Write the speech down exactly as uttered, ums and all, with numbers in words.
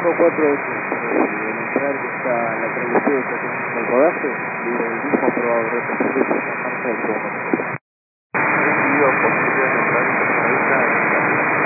cinco cuatro ocho. El entrar que está en la trayectoria que está teniendo el rodaje y el mismo probado retroceso en la marcha del segundo.